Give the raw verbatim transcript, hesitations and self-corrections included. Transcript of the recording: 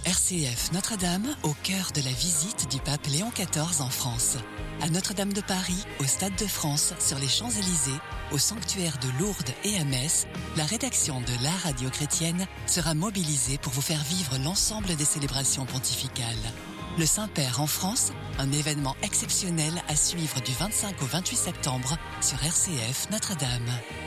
R C F Notre-Dame, au cœur de la visite du pape Léon quatorze en France. À Notre-Dame de Paris, au Stade de France, sur les Champs-Élysées, au sanctuaire de Lourdes et à Metz, la rédaction de la radio chrétienne sera mobilisée pour vous faire vivre l'ensemble des célébrations pontificales. Le Saint-Père en France, un événement exceptionnel à suivre du vingt-cinq au vingt-huit septembre sur R C F Notre-Dame.